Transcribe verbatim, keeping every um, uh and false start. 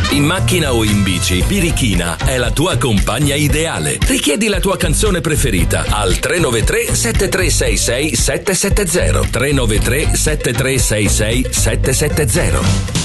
In macchina o in bici, Birichina è la tua compagna ideale. Richiedi la tua canzone preferita al tre nove tre sette tre sei sei sette sette zero tre nove tre sette tre sei sei sette sette zero.